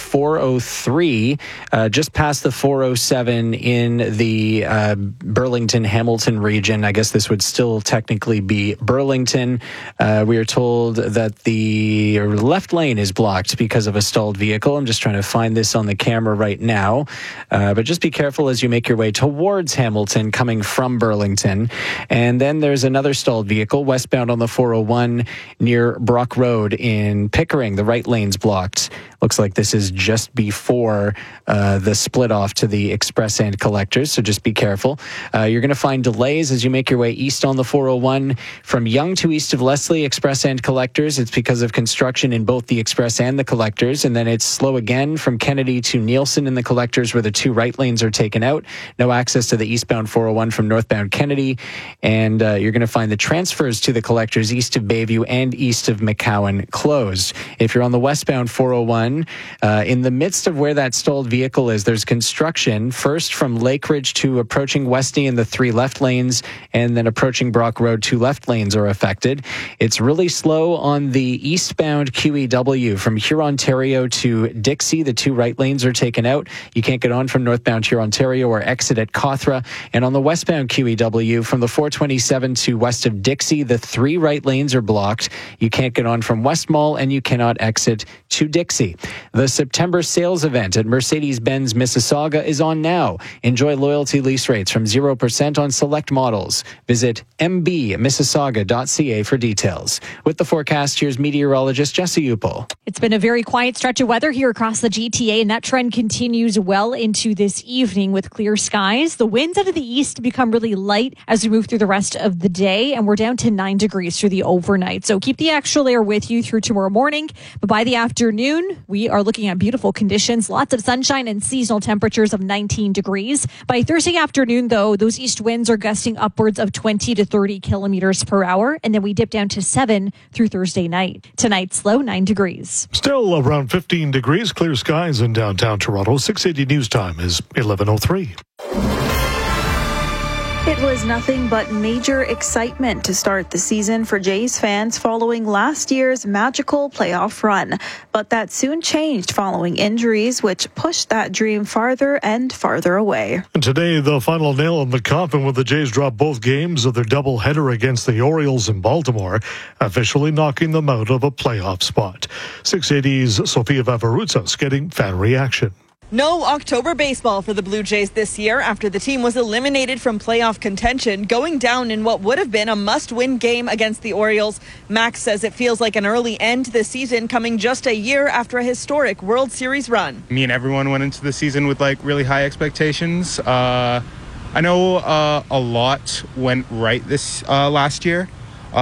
403, just past the 407 in the Burlington-Hamilton region. I guess this would still technically be Burlington. We are told that the left lane is blocked because of a stalled vehicle. I'm just trying to find this on the camera right now. But just be careful as you make your way towards Hamilton coming from Burlington. And then there's another stalled vehicle westbound on the 401 near Brock Road in Pickering. The right lane's blocked. Looks like this is just before the split off to the express and collectors, so just be careful. You're going to find delays as you make your way east on the 401 from Yonge to east of Leslie, express and collectors. It's because of construction in both the express and the collectors, and then it's slow again from Kennedy to Nielsen in the collectors where the two right lanes are taken out. No access to the eastbound 401 from northbound Kennedy, and you're going to find the transfers to the collectors east of Bayview and east of McCowan closed. If you're on the westbound 401, in the midst of where that stalled vehicle is, there's construction first from Lake Ridge to approaching Westney in the 3 left lanes, and then approaching Brock Road, 2 left lanes are affected. It's really slow on the eastbound QEW from Hurontario to Dixie. The 2 right lanes are taken out. You can't get on from northbound Hurontario or exit at Cawthra. And on the westbound QEW from the 427 to west of Dixie, the 3 right lanes are blocked. You can't get on from West Mall, and you cannot exit to Dixie. The September sales event at Mercedes-Benz Mississauga is on now. Enjoy loyalty lease rates from 0% on select models. Visit mbmississauga.ca for details. With the forecast, here's meteorologist Jesse Upel. It's been a very quiet stretch of weather here across the GTA, and that trend continues well into this evening with clear skies. The winds out of the east become really light as we move through the rest of the day, and we're down to 9 degrees through the overnight. So keep the actual air with you through tomorrow morning. But by the afternoon, we are looking at beautiful conditions, lots of sunshine and seasonal temperatures of 19 degrees. By Thursday afternoon, though, those east winds are gusting upwards of 20 to 30 kilometers per hour, and then we dip down to 7 through Thursday night. Tonight's low, 9 degrees. Still around 15 degrees, clear skies in downtown Toronto. 680 News Time is 11:03. It was nothing but major excitement to start the season for Jays fans following last year's magical playoff run. But that soon changed following injuries, which pushed that dream farther and farther away. And today, the final nail in the coffin with the Jays drop both games of their doubleheader against the Orioles in Baltimore, officially knocking them out of a playoff spot. 680's Sofia Vavaruzas getting fan reaction. No October baseball for the Blue Jays this year after the team was eliminated from playoff contention, going down in what would have been a must-win game against the Orioles. Max says it feels like an early end to the season, coming just a year after a historic World Series run. Me and everyone went into the season with really high expectations. I know a lot went right this last year.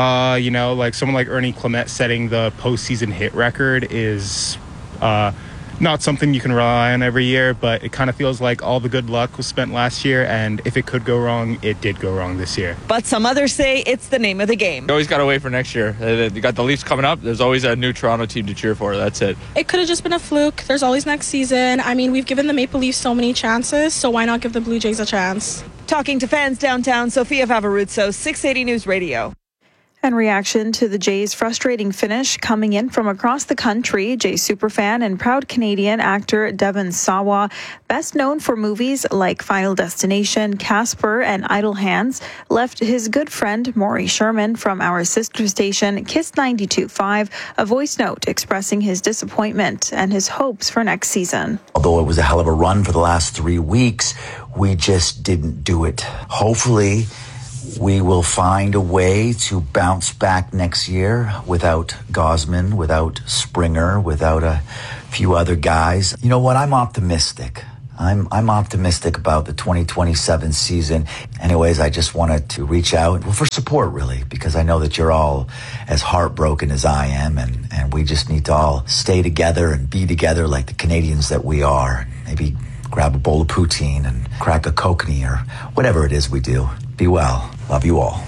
Someone like Ernie Clement setting the postseason hit record is not something you can rely on every year, but it kind of feels like all the good luck was spent last year, and if it could go wrong, it did go wrong this year. But some others say it's the name of the game. You always got to wait for next year. You got the Leafs coming up. There's always a new Toronto team to cheer for. That's it. It could have just been a fluke. There's always next season. I mean, we've given the Maple Leafs so many chances, so why not give the Blue Jays a chance? Talking to fans downtown, Sophia Favaruzzo, 680 News Radio. And reaction to the Jays' frustrating finish coming in from across the country. Jays superfan and proud Canadian actor Devon Sawa, best known for movies like Final Destination, Casper, and Idle Hands, left his good friend Maury Sherman from our sister station Kiss 92.5 a voice note expressing his disappointment and his hopes for next season. Although it was a hell of a run for the last 3 weeks, we just didn't do it. Hopefully, we will find a way to bounce back next year without Gausman, without Springer, without a few other guys. You know what? I'm optimistic. I'm optimistic about the 2027 season. Anyways, I just wanted to reach out for support, really, because I know that you're all as heartbroken as I am, and we just need to all stay together and be together like the Canadians that we are. Maybe grab a bowl of poutine and crack a kokanee or whatever it is we do. Be well. Love you all.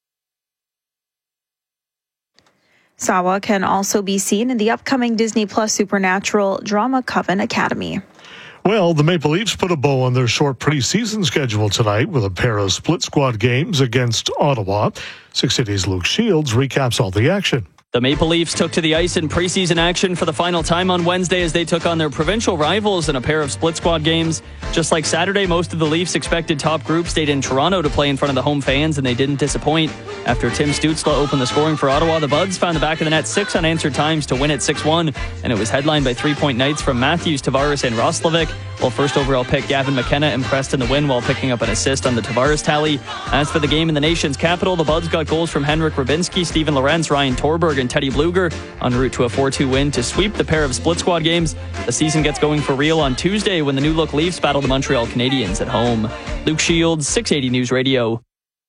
Sawa can also be seen in the upcoming Disney Plus supernatural drama Coven Academy. Well, the Maple Leafs put a bow on their short preseason schedule tonight with a pair of split squad games against Ottawa. 680's Luke Shields recaps all the action. The Maple Leafs took to the ice in preseason action for the final time on Wednesday as they took on their provincial rivals in a pair of split squad games. Just like Saturday, most of the Leafs' expected top group stayed in Toronto to play in front of the home fans, and they didn't disappoint. After Tim Stützle opened the scoring for Ottawa, the Buds found the back of the net 6 unanswered times to win at 6-1, and it was headlined by 3-point nights from Matthews, Tavares, and Roslovic, while first overall pick Gavin McKenna impressed in the win while picking up an assist on the Tavares tally. As for the game in the nation's capital, the Buds got goals from Henrik Rubinski, Steven Lorentz, Ryan Torberg, and Teddy Bluger, en route to a 4-2 win to sweep the pair of split squad games. The season gets going for real on Tuesday when the new look Leafs battle the Montreal Canadiens at home. Luke Shields, 680 News Radio.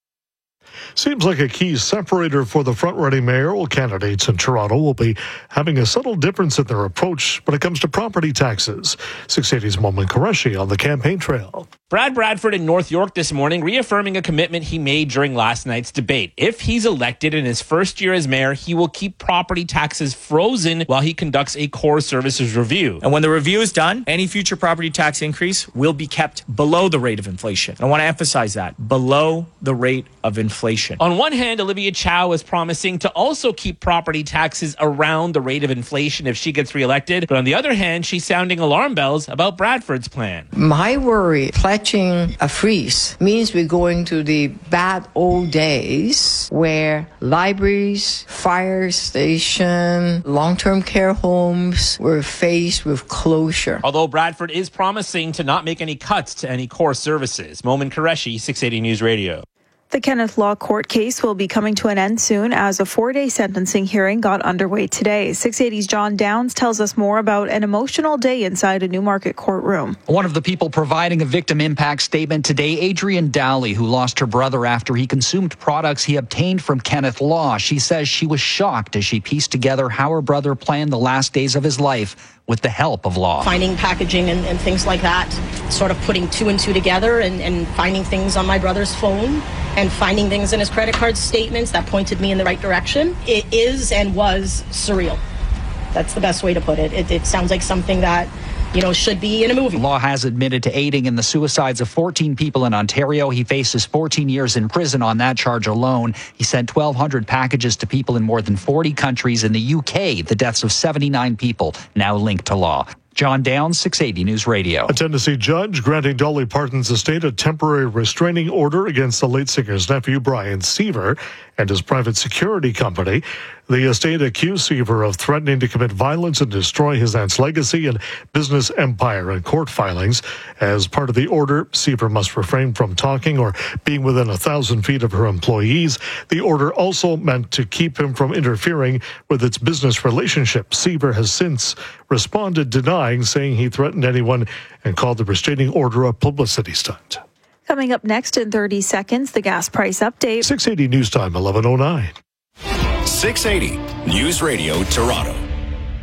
Seems like a key separator for the front-running mayoral candidates in Toronto will be having a subtle difference in their approach when it comes to property taxes. 680's Momin Qureshi on the campaign trail. Brad Bradford in North York this morning reaffirming a commitment he made during last night's debate. If he's elected in his first year as mayor, he will keep property taxes frozen while he conducts a core services review. And when the review is done, any future property tax increase will be kept below the rate of inflation. And I want to emphasize that, below the rate of inflation. On one hand, Olivia Chow is promising to also keep property taxes around the rate of inflation if she gets reelected. But on the other hand, she's sounding alarm bells about Bradford's plan. My worry, pledging a freeze means we're going to the bad old days where libraries, fire station, long-term care homes were faced with closure. Although Bradford is promising to not make any cuts to any core services. Momin Qureshi, 680 News Radio. The Kenneth Law court case will be coming to an end soon as a 4-day sentencing hearing got underway today. 680's John Downs tells us more about an emotional day inside a Newmarket courtroom. One of the people providing a victim impact statement today, Adrienne Dowley, who lost her brother after he consumed products he obtained from Kenneth Law. She says she was shocked as she pieced together how her brother planned the last days of his life with the help of Law. Finding packaging and things like that, sort of putting 2 and 2 together and finding things on my brother's phone and finding things in his credit card statements that pointed me in the right direction. It is and was surreal. That's the best way to put it. It sounds like something that, should be in a movie. Law has admitted to aiding in the suicides of 14 people in Ontario. He faces 14 years in prison on that charge alone. He sent 1,200 packages to people in more than 40 countries. In the UK, the deaths of 79 people now linked to Law. John Downs, 680 News Radio. A Tennessee judge granting Dolly Parton's estate a temporary restraining order against the late singer's nephew, Brian Seaver, and his private security company. The estate accused Seaver of threatening to commit violence and destroy his aunt's legacy and business empire in court filings. As part of the order, Seaver must refrain from talking or being within 1,000 feet of her employees. The order also meant to keep him from interfering with its business relationship. Seaver has since responded denying, saying he threatened anyone and called the restraining order a publicity stunt. Coming up next in 30 seconds, the gas price update. 680 News Time, 11:09. 680 News Radio Toronto.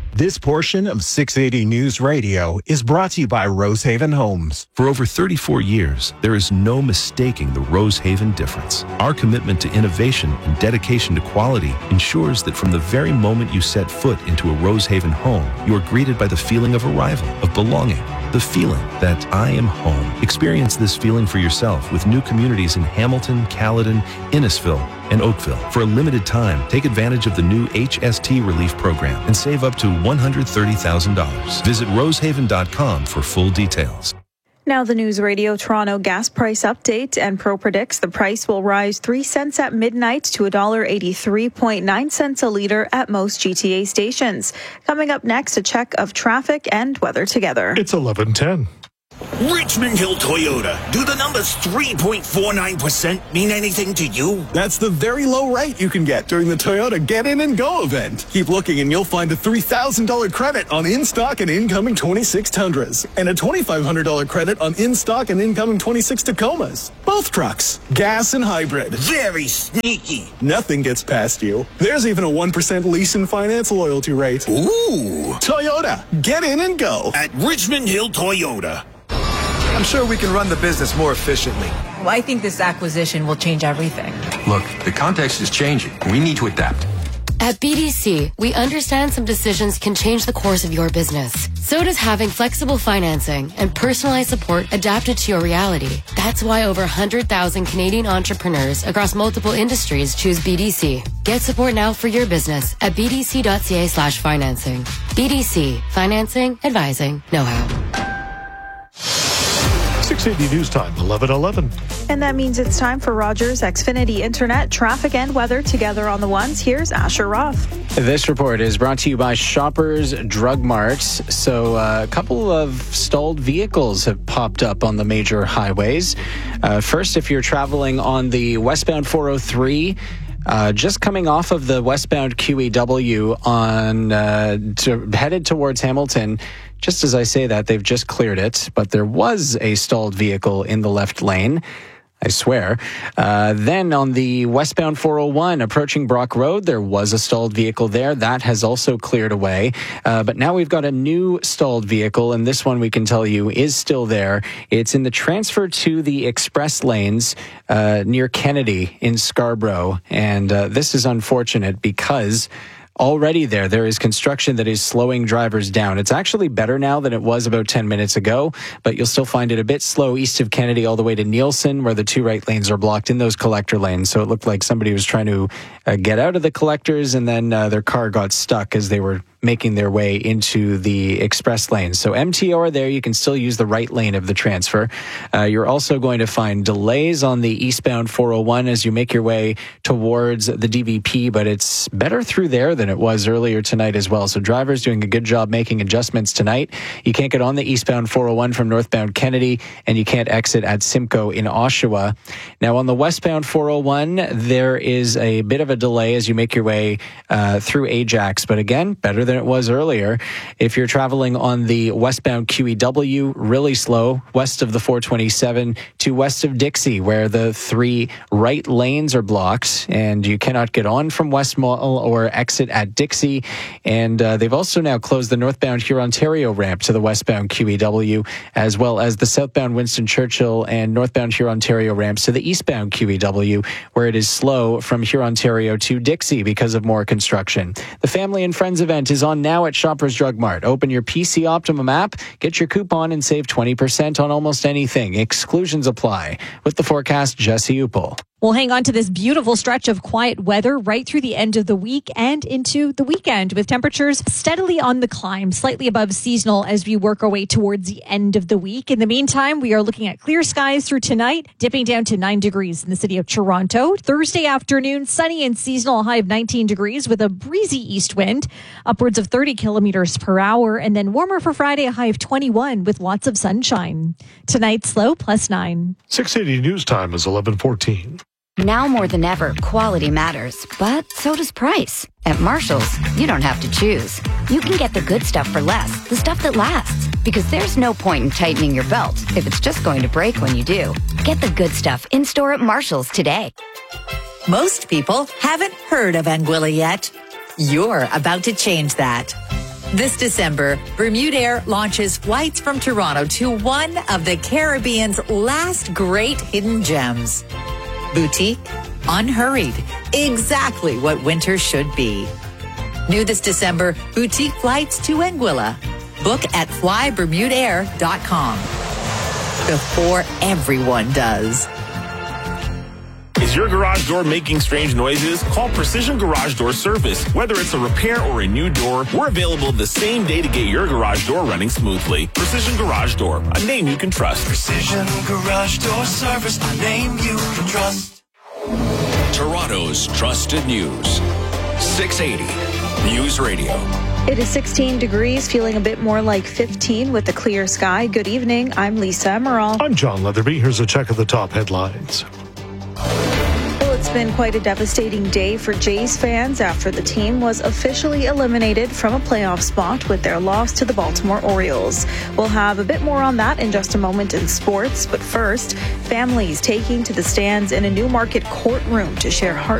This portion of 680 News Radio is brought to you by Rosehaven Homes. For over 34 years, there is no mistaking the Rosehaven difference. Our commitment to innovation and dedication to quality ensures that from the very moment you set foot into a Rosehaven home, you are greeted by the feeling of arrival, of belonging, the feeling that I am home. Experience this feeling for yourself with new communities in Hamilton, Caledon, Innisfil, and Oakville. For a limited time, take advantage of the new HST Relief Program and save up to $130,000. Visit rosehaven.com for full details. Now the News Radio Toronto gas price update. Enpro predicts the price will rise 3 cents at midnight to $1.83.9 a litre at most GTA stations. Coming up next, a check of traffic and weather together. It's 11:10. Richmond Hill Toyota. Do the numbers 3.49% mean anything to you? That's the very low rate you can get during the Toyota Get In and Go event. Keep looking and you'll find a $3,000 credit on in-stock and incoming 26 Tundras and a $2,500 credit on in-stock and incoming 26 Tacomas. Both trucks, gas and hybrid. Very sneaky. Nothing gets past you. There's even a 1% lease and finance loyalty rate. Ooh. Toyota, get in and go. At Richmond Hill Toyota. I'm sure we can run the business more efficiently. Well, I think this acquisition will change everything. Look, the context is changing. We need to adapt. At BDC, we understand some decisions can change the course of your business. So does having flexible financing and personalized support adapted to your reality. That's why over 100,000 Canadian entrepreneurs across multiple industries choose BDC. Get support now for your business at bdc.ca/financing. BDC. Financing, advising, know-how. 680 News Time, 11:11. And that means it's time for Rogers Xfinity Internet, traffic and weather together on the ones. Here's Asher Roth. This report is brought to you by Shoppers Drug Mart. So a couple of stalled vehicles have popped up on the major highways. First, if you're traveling on the westbound 403, just coming off of the westbound QEW headed towards Hamilton. Just as I say that, they've just cleared it, but there was a stalled vehicle in the left lane. I swear. Then on the westbound 401 approaching Brock Road, there was a stalled vehicle there. That has also cleared away. But now we've got a new stalled vehicle, and this one we can tell you is still there. It's in the transfer to the express lanes near Kennedy in Scarborough. And this is unfortunate because already there is construction that is slowing drivers down. It's actually better now than it was about 10 minutes ago, but you'll still find it a bit slow east of Kennedy all the way to Nielsen, where the two right lanes are blocked in those collector lanes. So it looked like somebody was trying to get out of the collectors, and then their car got stuck as they were making their way into the express lanes. So MTO there, you can still use the right lane of the transfer. You're also going to find delays on the eastbound 401 as you make your way towards the DVP, but it's better through there than it was earlier tonight as well. So drivers doing a good job making adjustments tonight. You can't get on the eastbound 401 from northbound Kennedy, and you can't exit at Simcoe in Oshawa. Now on the westbound 401, there is a bit of a delay as you make your way through Ajax, but again, better than it was earlier. If you're traveling on the westbound QEW, really slow west of the 427 to west of Dixie, where the three right lanes are blocked and you cannot get on from West Mall or exit at Dixie. And they've also now closed the northbound Hurontario ramp to the westbound QEW, as well as the southbound Winston Churchill and northbound Hurontario ramps to the eastbound QEW, where it is slow from Hurontario to Dixie because of more construction. The Family and Friends event is on now at Shoppers Drug Mart. Open your PC Optimum app, get your coupon, and save 20% on almost anything. Exclusions apply. With the forecast, Jesse Upel. We'll hang on to this beautiful stretch of quiet weather right through the end of the week and into the weekend, with temperatures steadily on the climb, slightly above seasonal as we work our way towards the end of the week. In the meantime, we are looking at clear skies through tonight, dipping down to 9 degrees in the city of Toronto. Thursday afternoon, sunny and seasonal, high of 19 degrees with a breezy east wind, upwards of 30 kilometers per hour, and then warmer for Friday, a high of 21 with lots of sunshine. Tonight's low +9. 680 News Time is 11:14. Now more than ever, quality matters, but so does price. At Marshall's, you don't have to choose. You can get the good stuff for less, the stuff that lasts. Because there's no point in tightening your belt if it's just going to break when you do. Get the good stuff in store at Marshall's today. Most people haven't heard of Anguilla yet. You're about to change that. This December, Bermudair launches flights from Toronto to one of the Caribbean's last great hidden gems. Boutique, unhurried, exactly what winter should be. New this December, boutique flights to Anguilla. Book at flybermudair.com. Before everyone does. Is your garage door making strange noises? Call Precision Garage Door Service. Whether it's a repair or a new door, we're available the same day to get your garage door running smoothly. Precision Garage Door, a name you can trust. Precision Garage Door Service, a name you can trust. Toronto's trusted news. 680 News Radio. It is 16 degrees, feeling a bit more like 15 with a clear sky. Good evening. I'm Lisa Emerald. I'm John Leatherby. Here's a check of the top headlines. Well, it's been quite a devastating day for Jays fans after the team was officially eliminated from a playoff spot with their loss to the Baltimore Orioles. We'll have a bit more on that in just a moment in sports, but first, families taking to the stands in a Newmarket courtroom to share heart